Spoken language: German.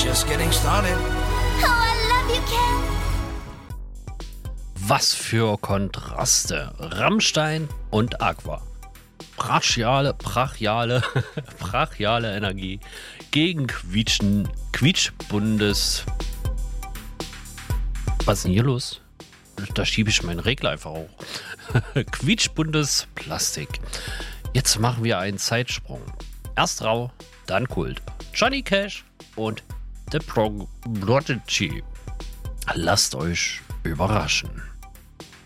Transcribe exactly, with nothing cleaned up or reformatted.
just getting started. Oh, I love you, Ken. Was für Kontraste. Rammstein und Aqua. Brachiale, brachiale, brachiale Energie gegen Quietschen, Quietschbundes. Was ist denn hier los? Da schiebe ich meinen Regler einfach hoch. Quietschbundes Plastik. Jetzt machen wir einen Zeitsprung. Erst Rau, dann Kult. Johnny Cash und The Prodigy. Lasst euch überraschen.